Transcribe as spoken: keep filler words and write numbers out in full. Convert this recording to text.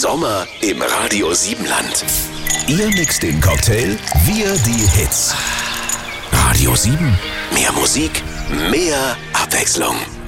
Sommer im Radio sieben Land. Ihr mixt den Cocktail, wir die Hits. Radio sieben, mehr Musik, mehr Abwechslung.